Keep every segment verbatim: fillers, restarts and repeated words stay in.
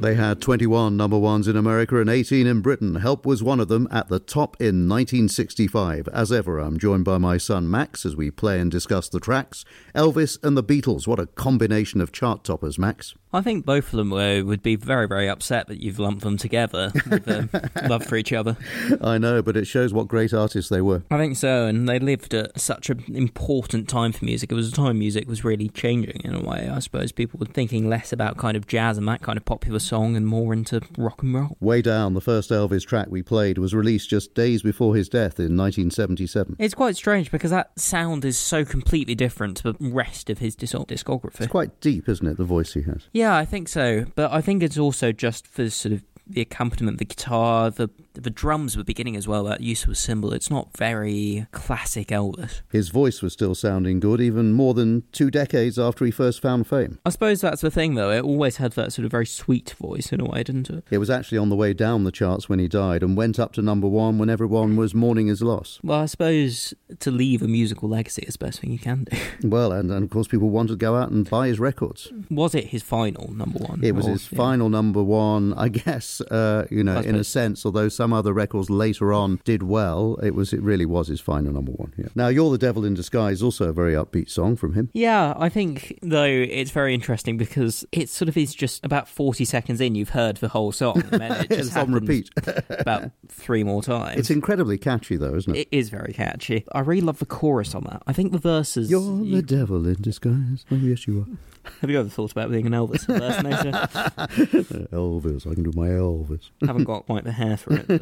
They had twenty-one number ones in America and eighteen in Britain. Help was one of them, at the top in nineteen sixty-five. As ever, I'm joined by my son Max as we play and discuss the tracks. Elvis and the Beatles, what a combination of chart toppers, Max. I think both of them uh, would be very, very upset that you've lumped them together with um, love for each other. I know, but it shows what great artists they were. I think so, and they lived at such an important time for music. It was a time music was really changing in a way. I suppose people were thinking less about kind of jazz and that kind of popular song and more into rock and roll. Way Down, the first Elvis track we played, was released just days before his death in nineteen seventy-seven. It's quite strange because that sound is so completely different to the rest of his disc- discography. It's quite deep, isn't it, the voice he has? Yeah, I think so. But I think it's also just for sort of the accompaniment, the guitar, the the drums were beginning as well, that use of a cymbal. It's not very classic Elvis. His voice was still sounding good, even more than two decades after he first found fame. I suppose that's the thing, though. It always had that sort of very sweet voice in a way, didn't it? It was actually on the way down the charts when he died and went up to number one when everyone was mourning his loss. Well, I suppose to leave a musical legacy is the best thing you can do. Well, and, and of course people wanted to go out and buy his records. Was it his final number one? It was or, his yeah. final number one, I guess, uh, you know, in a sense, although some other records later on did well, it was it really was his final number one. Yeah. Now, You're the Devil in Disguise, also a very upbeat song from him. Yeah, I think, though, it's very interesting because it sort of is just about forty seconds in, you've heard the whole song. And then it just it's on repeat. about three more times. It's incredibly catchy, though, isn't it? It is very catchy. I really love the chorus on that. I think the verses... You're you... the devil in disguise. Oh, yes, you are. Have you ever thought about being an Elvis impersonator? Elvis, I can do my Elvis. I haven't got quite the hair for it.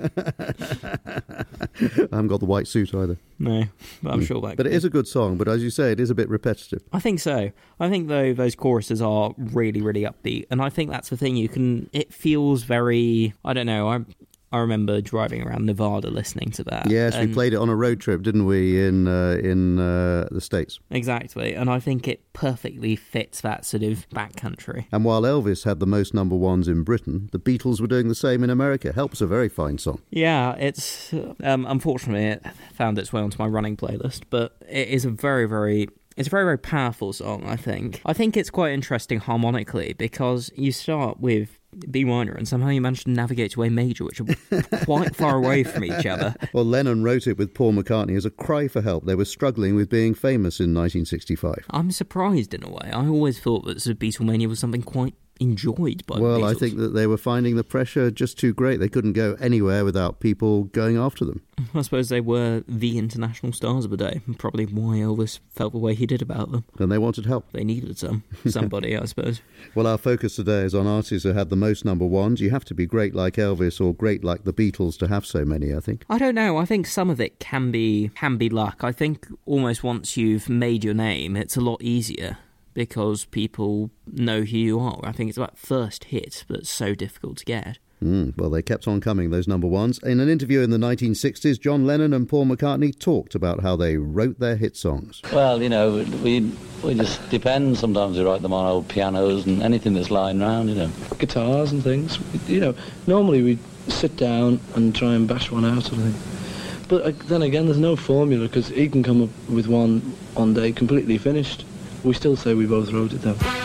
I haven't got the white suit either. No, but I'm sure that. But it is a good song, but as you say, it is a bit repetitive. I think so. I think, though, those choruses are really, really upbeat, and I think that's the thing. You can... It feels very... I don't know, I'm... I remember driving around Nevada listening to that. Yes, and we played it on a road trip, didn't we, in uh, in uh, the States. Exactly, and I think it perfectly fits that sort of backcountry. And while Elvis had the most number ones in Britain, the Beatles were doing the same in America. Help's a very fine song. Yeah, it's... Um, unfortunately, it found its way onto my running playlist, but it is a very, very... It's a very, very powerful song, I think. I think it's quite interesting harmonically because you start with B minor and somehow you manage to navigate to A major, which are quite far away from each other. Well, Lennon wrote it with Paul McCartney as a cry for help. They were struggling with being famous in nineteen sixty-five. I'm surprised in a way. I always thought that sort of Beatlemania was something quite enjoyed by well the Beatles. I think that they were finding the pressure just too great. They couldn't go anywhere without people going after them. I suppose they were the international stars of the day, and probably why Elvis felt the way he did about them. And they wanted help. They needed some somebody, I suppose. Well, our focus today is on artists who had the most number ones. You have to be great like Elvis or great like the Beatles to have so many, I think. I don't know. I think some of it can be can be luck. I think almost once you've made your name, it's a lot easier because people know who you are. I think it's about first hit that's so difficult to get. Mm, well, they kept on coming, those number ones. In an interview in the nineteen sixties, John Lennon and Paul McCartney talked about how they wrote their hit songs. Well, you know, we we just depend. Sometimes we write them on old pianos and anything that's lying around, you know. Guitars and things. You know, normally we sit down and try and bash one out, sort of thing. But uh, then again, there's no formula, because he can come up with one one day completely finished. We still say we both wrote it, though.